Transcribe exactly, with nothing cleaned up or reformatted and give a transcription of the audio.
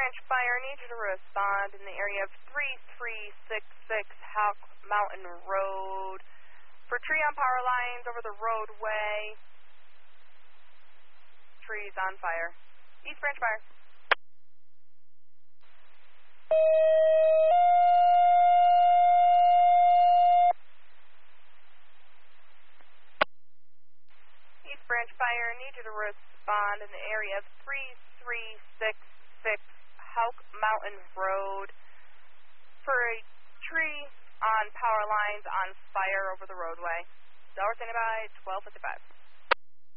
Branch Fire, need you to respond in the area of three three six six Hawk Mountain Road for tree on power lines over the roadway. Trees on fire. East Branch Fire. East Branch Fire, need you to respond in the area of three three six six Hawk Mountain Road for a tree on power lines on fire over the roadway. Delaware standing by, twelve fifty-five.